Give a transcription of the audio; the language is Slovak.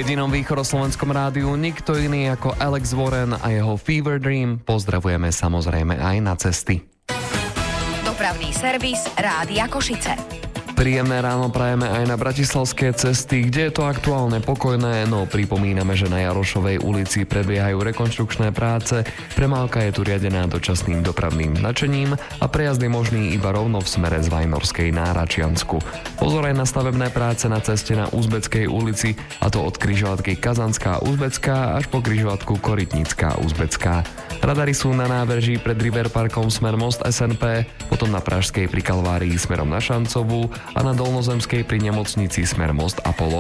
jedinom východoslovenskom rádiu nikto iný ako Alex Warren a jeho Fever Dream. Pozdravujeme samozrejme aj na cesty. Dopravný servis Rádia Košice. Príjemné ráno prajeme aj na bratislavské cesty, kde je to aktuálne pokojné, no pripomíname, že na Jarošovej ulici prebiehajú rekonštrukčné práce, premávka je tu riadená dočasným dopravným značením a prejazd je možný iba rovno v smere z Vajnorskej na Račiansku. Pozor aj na stavebné práce na ceste na Uzbeckej ulici, a to od križovatky Kazanská Uzbecká až po križovatku Korytnická Uzbecká. Radary sú na nábrží pred River Parkom smer Most SNP, potom na Pražskej pri Kalvárii smerom na Šancovú a na Dolnozemskej pri nemocnici smer Most Apollo